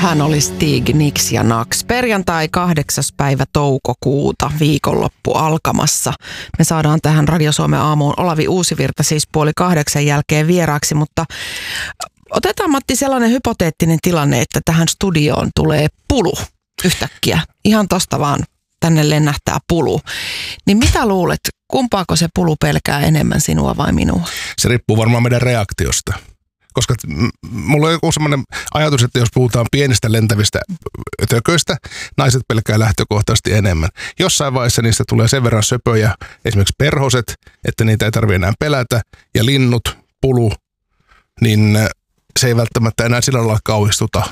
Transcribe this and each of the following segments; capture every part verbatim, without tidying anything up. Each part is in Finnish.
Hän oli Stig, Nix ja Nax. Perjantai kahdeksas päivä toukokuuta, viikonloppu alkamassa. Me saadaan tähän Radio Suomen aamuun Olavi Uusivirta siis puoli kahdeksan jälkeen vieraaksi, mutta otetaan Matti sellainen hypoteettinen tilanne, että tähän studioon tulee pulu yhtäkkiä. Ihan tosta vaan tänne lennähtää pulu. Niin mitä luulet, kumpaako se pulu pelkää enemmän, sinua vai minua? Se riippuu varmaan meidän reaktiosta. Koska mulla on joku sellainen ajatus, että jos puhutaan pienistä lentävistä tököistä, naiset pelkää lähtökohtaisesti enemmän. Jossain vaiheessa niistä tulee sen verran söpöjä, esimerkiksi perhoset, että niitä ei tarvitse enää pelätä, ja linnut, pulu, niin se ei välttämättä enää sillä lailla kauhistuta,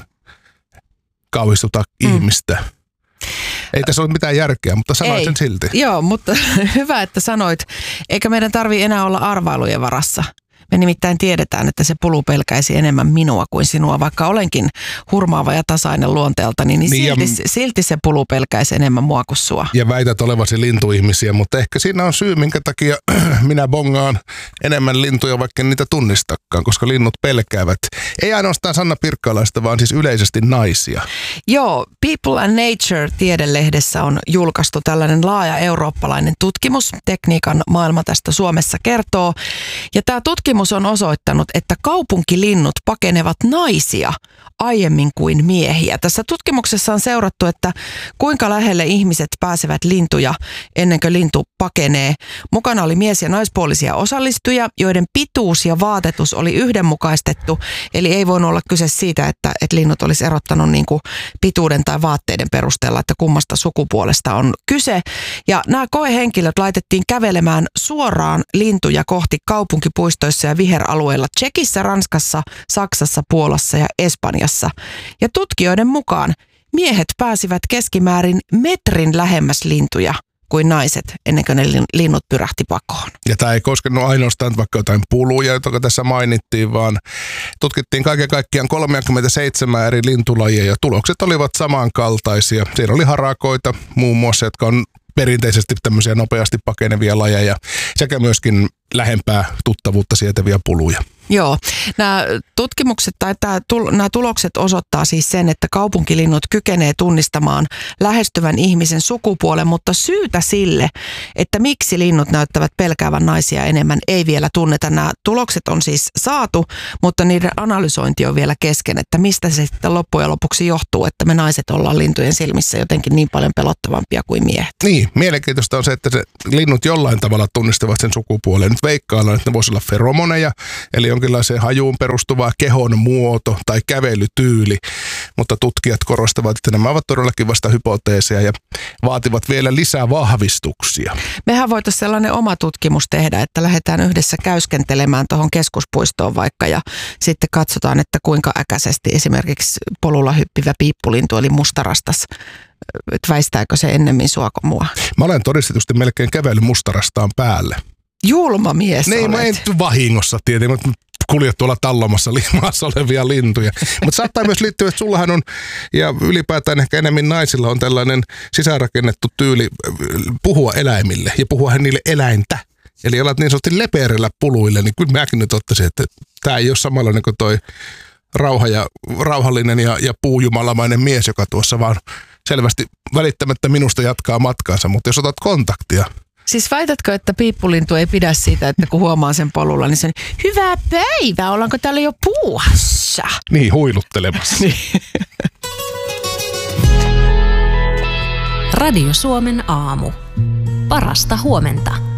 kauhistuta mm. ihmistä. Ei tässä ole mitään järkeä, mutta sanoit ei. sen silti. Joo, mutta hyvä, että sanoit. Eikä meidän tarvitse enää olla arvailujen varassa. Me nimittäin tiedetään, että se pulu pelkäisi enemmän minua kuin sinua, vaikka olenkin hurmaava ja tasainen luonteeltani, niin, niin silti, ja, silti se pulu pelkäisi enemmän mua kuin sua. Ja väität olevasi lintuihmisiä, mutta ehkä siinä on syy, minkä takia minä bongaan enemmän lintuja, vaikka niitä tunnistakaan, koska linnut pelkäävät. Ei ainoastaan Sanna Pirkkalaista, vaan siis yleisesti naisia. Joo, People and Nature-tiedelehdessä on julkaistu tällainen laaja eurooppalainen tutkimus. Tekniikan maailma tästä Suomessa kertoo. Ja tämä tutkimus on osoittanut, että kaupunkilinnut pakenevat naisia aiemmin kuin miehiä. Tässä tutkimuksessa on seurattu, että kuinka lähelle ihmiset pääsevät lintuja ennen kuin lintu pakenee. Mukana oli mies- ja naispuolisia osallistujia, joiden pituus ja vaatetus oli yhdenmukaistettu. Eli ei voinut olla kyse siitä, että, että linnut olisi erottanut niin kuin pituuden tai vaatteiden perusteella, että kummasta sukupuolesta on kyse. Ja nämä koehenkilöt laitettiin kävelemään suoraan lintuja kohti kaupunkipuistoissa ja viheralueilla Tšekissä, Ranskassa, Saksassa, Puolassa ja Espanjassa. Ja tutkijoiden mukaan miehet pääsivät keskimäärin metrin lähemmäs lintuja kuin naiset ennen kuin ne linnut pyrähti pakoon. Ja tämä ei koskenut ainoastaan vaikka jotain puluja, jotka tässä mainittiin, vaan tutkittiin kaiken kaikkiaan kolmekymmentäseitsemän eri lintulajia ja tulokset olivat samankaltaisia. Siellä oli harakoita muun muassa, jotka on perinteisesti tämmöisiä nopeasti pakenevia lajeja sekä myöskin lähempää tuttavuutta sietäviä puluja. Joo, nämä tutkimukset tai nämä tulokset osoittaa siis sen, että kaupunkilinnut kykenee tunnistamaan lähestyvän ihmisen sukupuolen, mutta syytä sille, että miksi linnut näyttävät pelkäävän naisia enemmän, ei vielä tunneta. Nämä tulokset on siis saatu, mutta niiden analysointi on vielä kesken, että mistä se sitten loppujen lopuksi johtuu, että me naiset ollaan lintujen silmissä jotenkin niin paljon pelottavampia kuin miehet. Niin, mielenkiintoista on se, että se linnut jollain tavalla tunnistavat sen sukupuolen. Nyt veikkaillaan, että ne voisi olla feromoneja, eli jonkinlaiseen hajuun perustuva kehon muoto tai kävelytyyli, mutta tutkijat korostavat, että nämä ovat todellakin vasta hypoteeseja ja vaativat vielä lisää vahvistuksia. Mehän voitaisiin sellainen oma tutkimus tehdä, että lähdetään yhdessä käyskentelemään tuohon keskuspuistoon vaikka ja sitten katsotaan, että kuinka äkäisesti esimerkiksi polulla hyppivä piippulintu eli mustarastas, että väistääkö se ennemmin sua kuin mua. Mä olen todistetusti melkein kävellyt mustarastaan päälle. Julma mies ne, olet. Mä en vahingossa tietenkin, mutta kuljet tuolla tallomassa limaassa olevia lintuja. Mutta saattaa myös liittyä, että sullahan on, ja ylipäätään ehkä enemmän naisilla on tällainen sisäänrakennettu tyyli puhua eläimille ja puhua niille eläintä. Eli olet niin sanotusti lepeärillä puluille, niin kyllä mäkin nyt ottaisin, että tämä ei ole samanlainen kuin toi rauha ja, rauhallinen ja, ja puujumalamainen mies, joka tuossa vaan selvästi välittämättä minusta jatkaa matkaansa, mutta jos otat kontaktia. Siis väitätkö, että piippulintu ei pidä siitä, että kun huomaa sen polulla, niin sen hyvää päivää, ollaanko täällä jo puuhassa? Niin, huiluttelemassa. Radio Suomen aamu. Parasta huomenta.